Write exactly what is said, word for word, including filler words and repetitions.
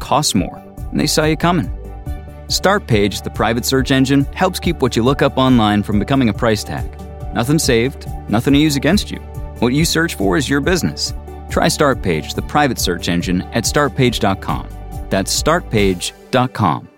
costs more, and they saw you coming. Startpage, the private search engine, helps keep what you look up online from becoming a price tag. Nothing saved, nothing to use against you. What you search for is your business. Try Startpage, the private search engine, at start page dot com. That's start page dot com.